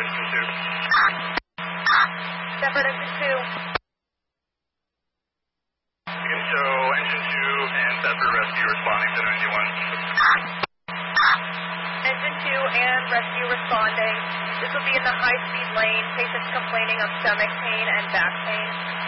Engine 2. Shepherd Engine 2. You can show Engine 2 and Shepherd Rescue responding to 91. Engine 2 and rescue responding. This will be in the high-speed lane. Patients complaining of stomach pain and back pain.